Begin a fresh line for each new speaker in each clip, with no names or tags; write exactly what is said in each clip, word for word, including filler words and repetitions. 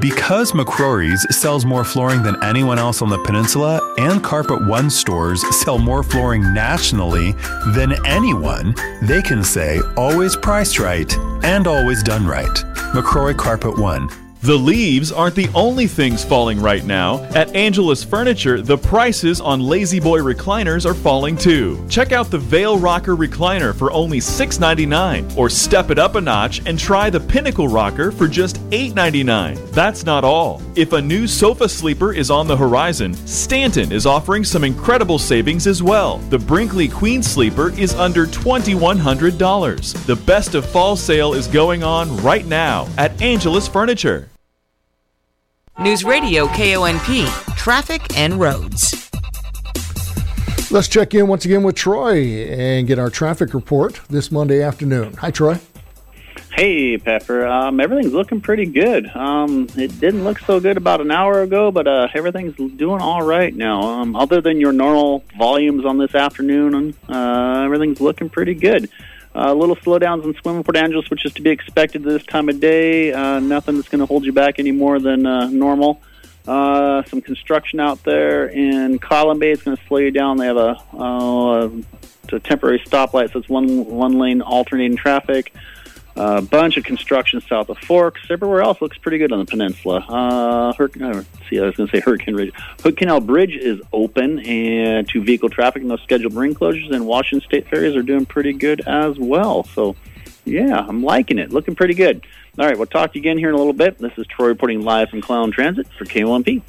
Because McCrory's sells more flooring than anyone else on the peninsula, and Carpet One stores sell more flooring nationally than anyone, they can say always priced right and always done right. McCrory Carpet One.
The leaves aren't the only things falling right now. At Angelus Furniture, the prices on Lazy Boy recliners are falling too. Check out the Veil Rocker recliner for only six ninety-nine dollars, or step it up a notch and try the Pinnacle Rocker for just eight ninety-nine dollars. That's not all. If a new sofa sleeper is on the horizon, Stanton is offering some incredible savings as well. The Brinkley Queen Sleeper is under twenty-one hundred dollars. The best of fall sale is going on right now at Angelus Furniture.
News Radio K O N P, traffic and roads.
Let's check in once again with Troy and get our traffic report this Monday afternoon. Hi, Troy.
Hey, Pepper. Um, everything's looking pretty good. Um, it didn't look so good about an hour ago, but uh, everything's doing all right now. Um, other than your normal volumes on this afternoon, uh, everything's looking pretty good. A uh, little slowdowns in Swim Port Angeles, which is to be expected this time of day. Uh, nothing that's going to hold you back any more than uh, normal. Uh, some construction out there in Column Bay is going to slow you down. They have a, uh, a temporary stoplight, so it's one one lane alternating traffic. A uh, bunch of construction south of Forks. Everywhere else looks pretty good on the peninsula. Uh, Hur- uh, see, I was going to say Hurricane Ridge. Hood Canal Bridge is open and to vehicle traffic. No scheduled marine closures, and Washington State ferries are doing pretty good as well. So, yeah, I'm liking it. Looking pretty good. All right, we'll talk to you again here in a little bit. This is Troy reporting live from Clown Transit for K O N P.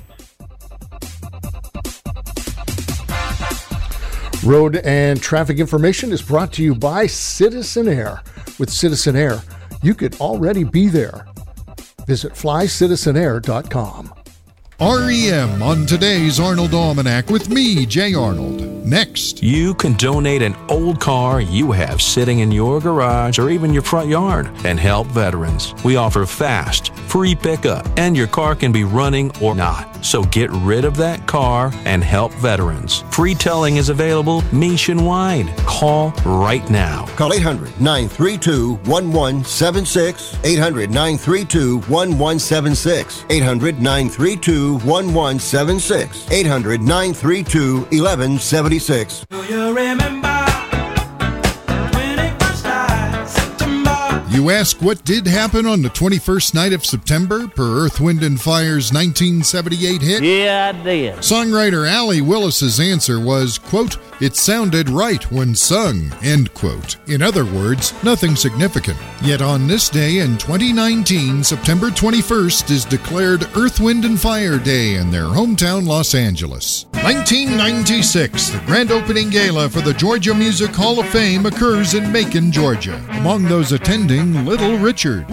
Road and traffic information is brought to you by Citizen Air. With Citizen Air, you could already be there. Visit fly citizen air dot com.
R E M on today's Arnold Almanac with me, Jay Arnold. Next.
You can donate an old car you have sitting in your garage or even your front yard and help veterans. We offer fast, free pickup, and your car can be running or not. So get rid of that car and help veterans. Free towing is available nationwide. Call right now.
Call eight hundred, nine three two, one one seven six. eight hundred, nine three two, one one seven six. eight hundred, nine three two, one one seven six. eight hundred, nine three two, one one seven six.
Do you remember when it first died, September?
You ask what did happen on the twenty-first night of September per Earth, Wind and Fire's nineteen seventy-eight hit?
Yeah, I did.
Songwriter Allie Willis's answer was, quote, "It sounded right when sung," end quote. In other words, nothing significant. Yet on this day in twenty nineteen, September twenty-first is declared Earth, Wind and Fire Day in their hometown Los Angeles. nineteen ninety-six, the grand opening gala for the Georgia Music Hall of Fame occurs in Macon, Georgia. Among those attending, Little Richard,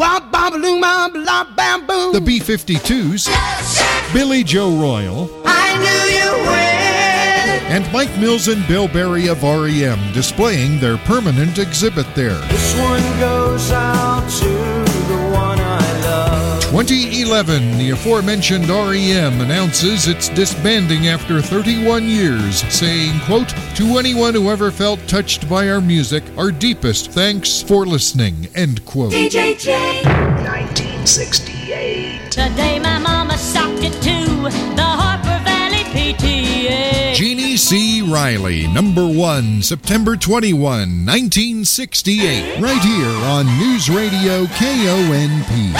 the B fifty-twos, Billy Joe Royal,
I knew you would.
and Mike Mills and Bill Berry of R E M displaying their permanent exhibit there.
This one goes out to the one I love.
twenty eleven, the aforementioned R E M announces it's disbanding after thirty-one years, saying, quote, "To anyone who ever felt touched by our music, our deepest thanks for listening," end quote.
D J J.
nineteen sixty-eight.
Today my mama socked it to the Harper Valley P T A.
Jeannie C. Riley, number one, September twenty-first, nineteen sixty-eight, right here on News Radio K O N P.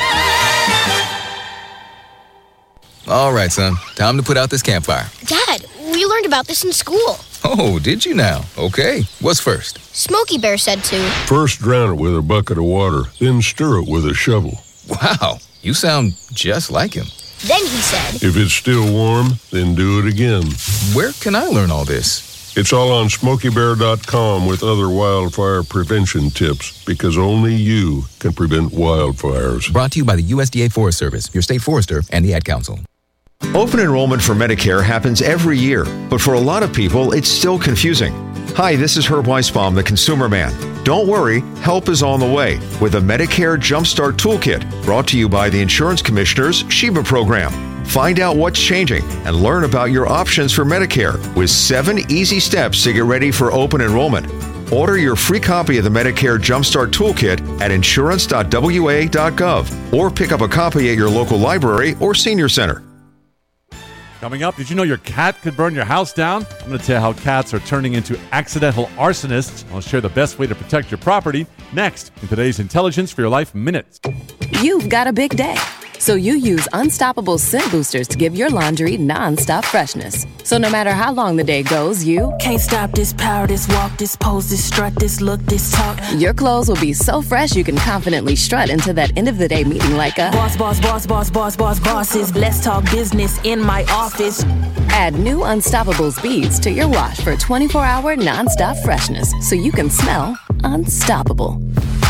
All right, son. Time to put out this campfire.
Dad, we learned about this in school.
Oh, did you now? Okay. What's first?
Smokey Bear said to.
First drown it with a bucket of water, then stir it with a shovel.
Wow, you sound just like him.
Then he said.
If it's still warm, then do it again.
Where can I learn all this?
It's all on smokey bear dot com with other wildfire prevention tips, because only you can prevent wildfires.
Brought to you by the U S D A Forest Service, your state forester, and the Ad Council.
Open enrollment for Medicare happens every year, but for a lot of people, it's still confusing. Hi, this is Herb Weisbaum, the Consumer Man. Don't worry, help is on the way with a Medicare Jumpstart Toolkit brought to you by the Insurance Commissioner's Sheba program. Find out what's changing and learn about your options for Medicare with seven easy steps to get ready for open enrollment. Order your free copy of the Medicare Jumpstart Toolkit at insurance dot w a dot gov or pick up a copy at your local library or senior center.
Coming up, did you know your cat could burn your house down? I'm going to tell you how cats are turning into accidental arsonists. I'll share the best way to protect your property next in today's Intelligence for Your Life Minute.
You've got a big day, so you use Unstoppable Scent Boosters to give your laundry non-stop freshness. So no matter how long the day goes, you
can't stop this power, this walk, this pose, this strut, this look, this talk.
Your clothes will be so fresh you can confidently strut into that end of the day meeting like a
boss, boss, boss, boss, boss, boss, bosses. Let's talk business in my office.
Add new Unstoppable beads to your wash for twenty-four hour non-stop freshness so you can smell unstoppable.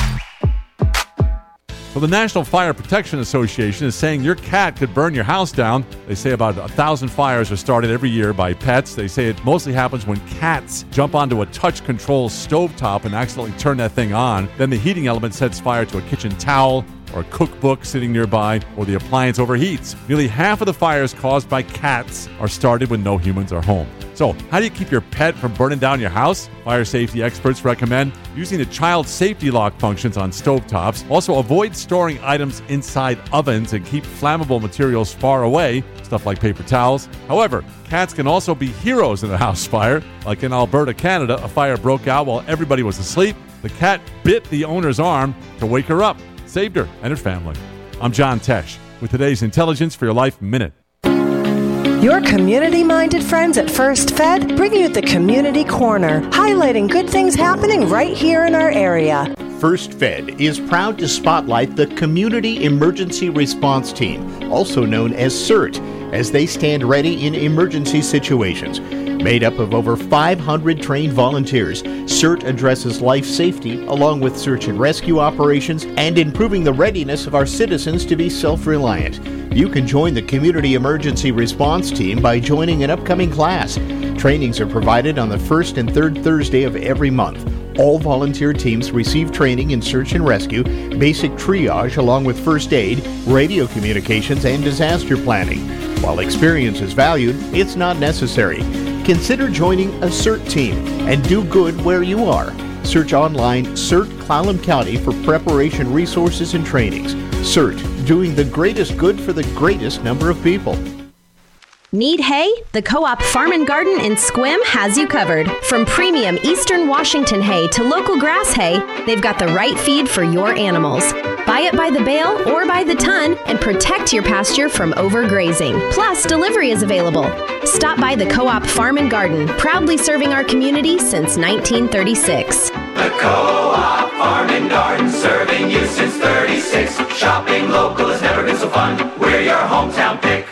Well, the National Fire Protection Association is saying your cat could burn your house down. They say about a thousand fires are started every year by pets. They say it mostly happens when cats jump onto a touch control stovetop and accidentally turn that thing on. Then the heating element sets fire to a kitchen towel or a cookbook sitting nearby, or the appliance overheats. Nearly half of the fires caused by cats are started when no humans are home. So, how do you keep your pet from burning down your house? Fire safety experts recommend using the child safety lock functions on stovetops. Also, avoid storing items inside ovens and keep flammable materials far away, stuff like paper towels. However, cats can also be heroes in a house fire. Like in Alberta, Canada, a fire broke out while everybody was asleep. The cat bit the owner's arm to wake her up, saved her and her family. I'm John Tesh with today's Intelligence for Your Life Minute.
Your community-minded friends at First Fed bring you the Community Corner, highlighting good things happening right here in our area.
First Fed is proud to spotlight the Community Emergency Response Team, also known as CERT, as they stand ready in emergency situations. Made up of over five hundred trained volunteers, CERT addresses life safety along with search and rescue operations and improving the readiness of our citizens to be self-reliant. You can join the Community Emergency Response Team by joining an upcoming class. Trainings are provided on the first and third Thursday of every month. All volunteer teams receive training in search and rescue, basic triage along with first aid, radio communications, and disaster planning. While experience is valued, it's not necessary. Consider joining a CERT team and do good where you are. Search online CERT Clallam County for preparation resources and trainings. CERT, doing the greatest good for the greatest number of people.
Need hay? The Co-op Farm and Garden in Sequim has you covered. From premium Eastern Washington hay to local grass hay, they've got the right feed for your animals. Buy it by the bale or by the ton and protect your pasture from overgrazing. Plus, delivery is available. Stop by the Co-op Farm and Garden, proudly serving our community since nineteen thirty-six.
The Co-op Farm and Garden, serving you since thirty-six. Shopping local has never been so fun. We're your hometown pick.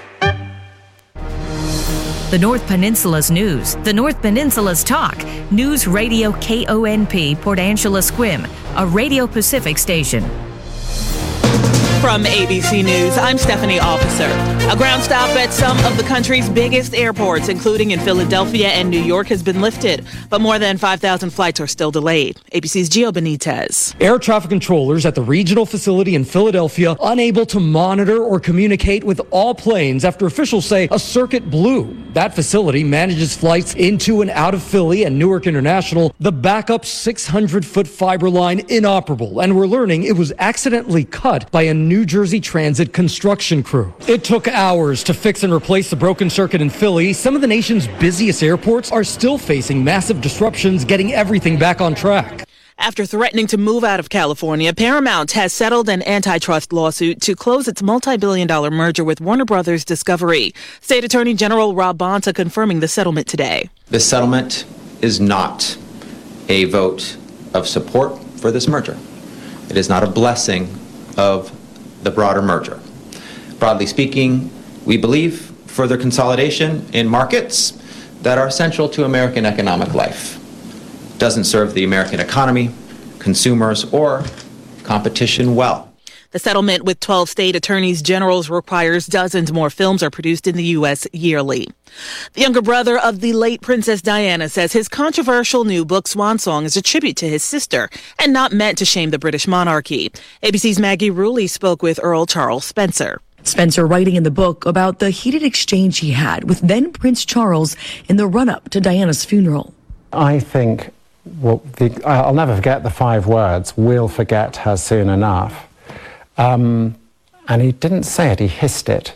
The North Peninsula's news, the North Peninsula's talk. News Radio K O N P, Port Angela Sequim, a Radio Pacific station.
From A B C News, I'm Stephanie Officer. A ground stop at some of the country's biggest airports, including in Philadelphia and New York, has been lifted, but more than five thousand flights are still delayed. A B C's Gio Benitez.
Air traffic controllers at the regional facility in Philadelphia unable to monitor or communicate with all planes after officials say a circuit blew. That facility manages flights into and out of Philly and Newark International. The backup six hundred foot fiber line inoperable, and we're learning it was accidentally cut by a New Jersey Transit construction crew. It took hours to fix and replace the broken circuit in Philly. Some of the nation's busiest airports are still facing massive disruptions getting everything back on track.
After threatening to move out of California, Paramount has settled an antitrust lawsuit to close its multi-billion dollar merger with Warner Brothers Discovery. State Attorney General Rob Bonta confirming the settlement today.
This settlement is not a vote of support for this merger. It is not a blessing of the broader merger. Broadly speaking, we believe further consolidation in markets that are central to American economic life doesn't serve the American economy, consumers, or competition well.
The settlement with twelve state attorneys generals requires dozens more films are produced in the U S yearly. The younger brother of the late Princess Diana says his controversial new book, Swan Song, is a tribute to his sister and not meant to shame the British monarchy. A B C's Maggie Rulli spoke with Earl Charles Spencer.
Spencer writing in the book about the heated exchange he had with then Prince Charles in the run-up to Diana's funeral.
I think
well, the, I'll never forget the five words, "We'll forget her soon enough." Um, and he didn't say it, he hissed it.